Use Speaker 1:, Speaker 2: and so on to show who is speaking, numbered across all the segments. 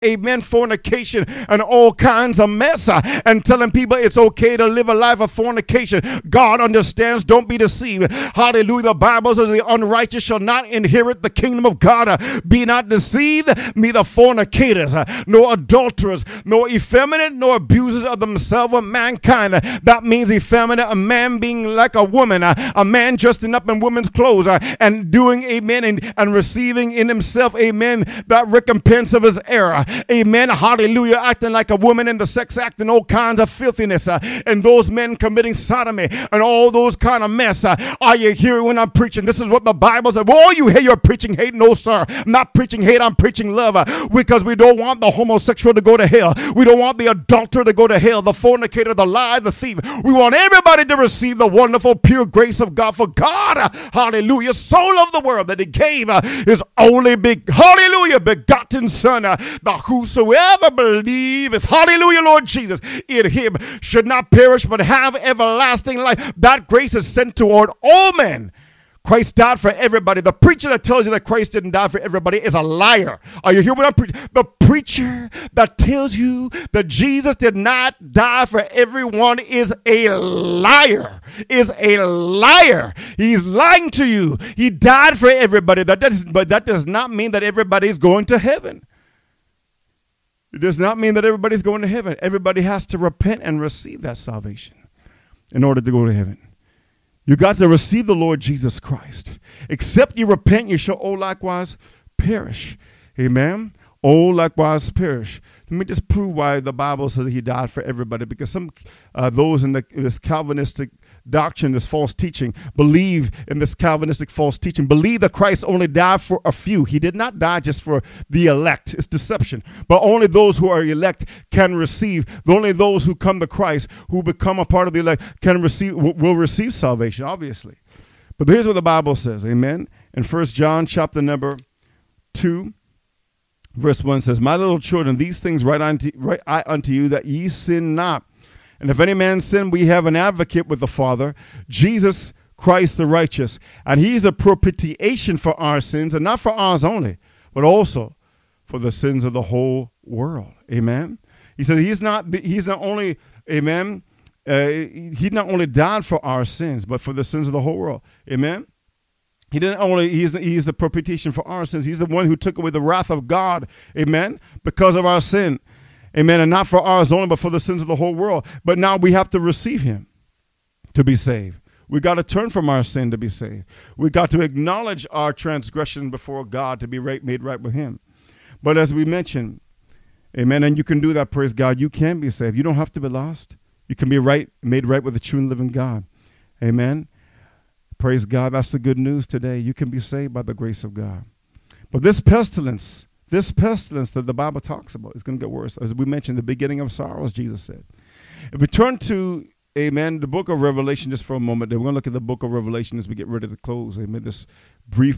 Speaker 1: amen, fornication and all kinds of mess, and telling people it's okay to live a life of fornication. God understands. Don't be deceived. Hallelujah. The Bible says the unrighteous shall not inherit the kingdom of God. Be not deceived, neither fornicators, nor adulterers, nor effeminate, nor abusers of themselves or mankind. That means effeminate, a man being like a woman, a man dressing up in women's clothes, and doing, amen, and receiving in himself, amen, that recompense of his error. Amen. Hallelujah. Acting like a woman in the sex act and all kinds of filthiness. And those men committing sodomy and all those kind of mess. Are you hearing when I'm preaching? This is what the Bible says. Oh, you hear you're preaching hate? No, sir. I'm not preaching hate. I'm preaching love. Because we don't want the homosexual to go to hell. We don't want the adulterer to go to hell. The fornicator, the liar, the thief. We want everybody to receive the wonderful, pure grace of God. For God, hallelujah, so loved the world that he gave his only hallelujah, begotten son, that whosoever believeth, hallelujah, Lord Jesus, in him should not perish but have everlasting life. That grace is sent toward all men. Christ died for everybody. The preacher that tells you that Christ didn't die for everybody is a liar. Are you hearing what I'm preaching? The preacher that tells you that Jesus did not die for everyone is a liar. Is a liar. He's lying to you. He died for everybody. But that does not mean that everybody's going to heaven. It does not mean that everybody's going to heaven. Everybody has to repent and receive that salvation in order to go to heaven. You got to receive the Lord Jesus Christ. Except you repent, you shall all likewise perish. Amen. All likewise perish. Let me just prove why the Bible says he died for everybody. Because some those in this Calvinistic doctrine, this false teaching, believe in this Calvinistic false teaching, believe that Christ only died for a few. He did not die just for the elect. It's deception. But only those who are elect can receive. Only those who come to Christ, who become a part of the elect, will receive salvation, obviously. But here's what the Bible says, amen. In 1 John chapter number 2, verse 1 says, my little children, these things write I unto you, that ye sin not. And if any man sin, we have an advocate with the Father, Jesus Christ the righteous. And he's the propitiation for our sins, and not for ours only, but also for the sins of the whole world. Amen. He said he's not only, amen, he not only died for our sins, but for the sins of the whole world. Amen. He's the propitiation for our sins. He's the one who took away the wrath of God. Amen. Because of our sin. Amen. And not for ours only, but for the sins of the whole world. But now we have to receive him to be saved. We got to turn from our sin to be saved. We got to acknowledge our transgression before God to be made right with him. But as we mentioned, amen, and you can do that, praise God, you can be saved. You don't have to be lost. You can be made right with the true and living God. Amen. Praise God. That's the good news today. You can be saved by the grace of God. But this pestilence that the Bible talks about is going to get worse. As we mentioned, the beginning of sorrows, Jesus said. If we turn to, amen, the book of Revelation just for a moment, then we're going to look at the book of Revelation as we get ready to close, amen, this brief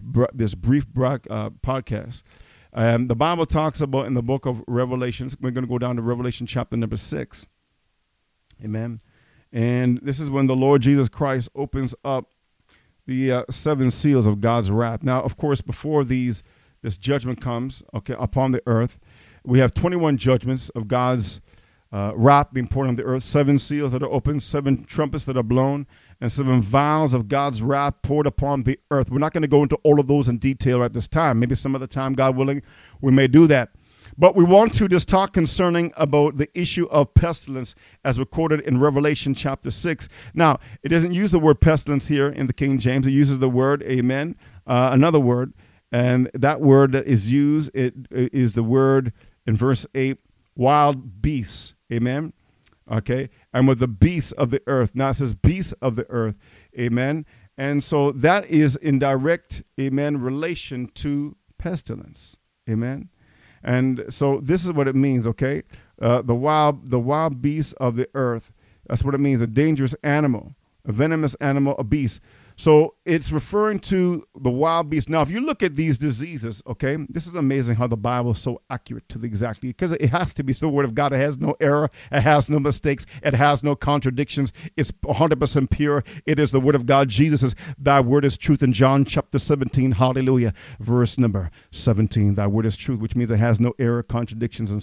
Speaker 1: podcast. The Bible talks about in the book of Revelation, we're going to go down to Revelation chapter number 6. Amen. And this is when the Lord Jesus Christ opens up the 7 seals of God's wrath. Now, of course, before this judgment comes, upon the earth, we have 21 judgments of God's wrath being poured on the earth, 7 seals that are opened, 7 trumpets that are blown, and 7 vials of God's wrath poured upon the earth. We're not going to go into all of those in detail at this time. Maybe some other time, God willing, we may do that. But we want to just talk concerning about the issue of pestilence as recorded in Revelation chapter 6. Now, it doesn't use the word pestilence here in the King James. It uses the word, amen, another word. And that word that is used, it is the word in verse 8, wild beasts, amen, okay, and with the beasts of the earth. Now it says beasts of the earth, amen, and so that is in direct, amen, relation to pestilence, amen, and so this is what it means, okay, the wild beasts of the earth, that's what it means, a dangerous animal, a venomous animal, a beast. So it's referring to the wild beast. Now, if you look at these diseases, okay, this is amazing how the Bible is so accurate to the exactly, because it has to be the word of God. It has no error. It has no mistakes. It has no contradictions. It's 100% pure. It is the word of God. Jesus says, thy word is truth in John chapter 17. Hallelujah. Verse number 17. Thy word is truth, which means it has no error, contradictions, and